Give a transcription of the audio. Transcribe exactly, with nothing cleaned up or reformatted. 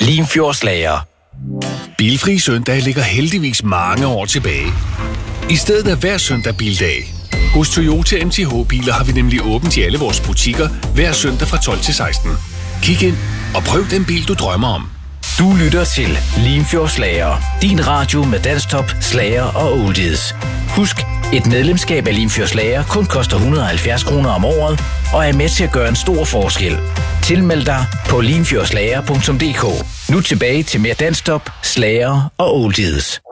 Limfjordslager. Bilfri søndag ligger heldigvis mange år tilbage. I stedet er hver søndag bildag. Hos Toyota M T H-biler har vi nemlig åbent i alle vores butikker hver søndag fra tolv til seksten. Kig ind og prøv den bil, du drømmer om. Du lytter til Limfjordslager. Din radio med dansktop, slager og oldies. Husk, et medlemskab af Limfjordslager kun koster et hundrede og halvfjerds kroner om året og er med til at gøre en stor forskel. Tilmeld dig på limfjordslager punktum d k. Nu tilbage til mere dansktop, slager og oldies.